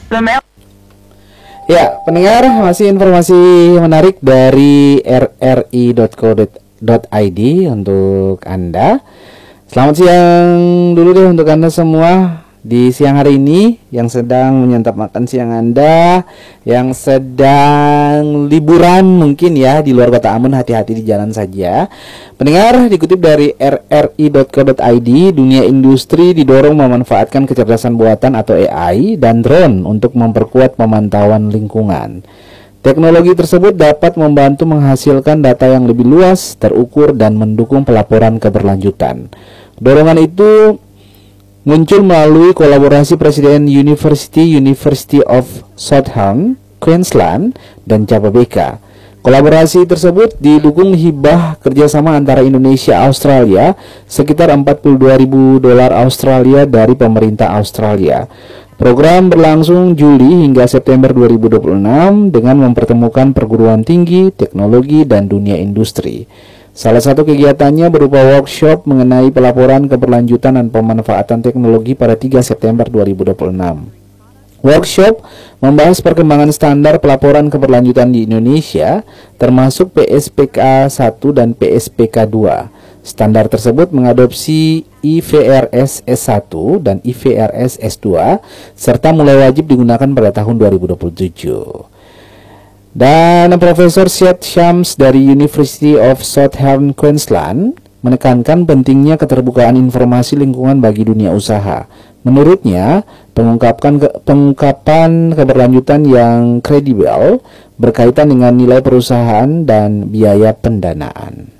Ya, pendengar, masih informasi menarik dari rri.co.id untuk Anda. Selamat siang dulu deh untuk Anda semua di siang hari ini yang sedang menyantap makan siang Anda, yang sedang liburan mungkin ya di luar kota Ambon, hati-hati di jalan saja. Pendengar, dikutip dari rri.co.id, dunia industri didorong memanfaatkan kecerdasan buatan atau AI dan drone untuk memperkuat pemantauan lingkungan. Teknologi tersebut dapat membantu menghasilkan data yang lebih luas, terukur, dan mendukung pelaporan keberlanjutan. Dorongan itu muncul melalui kolaborasi Presiden University of Southern Queensland dan Jababeka. Kolaborasi tersebut didukung hibah kerjasama antara Indonesia Australia sekitar $42.000 Australia dari pemerintah Australia. Program berlangsung Juli hingga September 2026 dengan mempertemukan perguruan tinggi, teknologi, dan dunia industri. Salah satu kegiatannya berupa workshop mengenai pelaporan keberlanjutan dan pemanfaatan teknologi pada 3 September 2026. Workshop membahas perkembangan standar pelaporan keberlanjutan di Indonesia, termasuk PSPK 1 dan PSPK 2. Standar tersebut mengadopsi IVRS S1 dan IVRS S2, serta mulai wajib digunakan pada tahun 2027. Dan Profesor Syed Shams dari University of Southern Queensland menekankan pentingnya keterbukaan informasi lingkungan bagi dunia usaha. Menurutnya, pengungkapan keberlanjutan yang kredibel berkaitan dengan nilai perusahaan dan biaya pendanaan.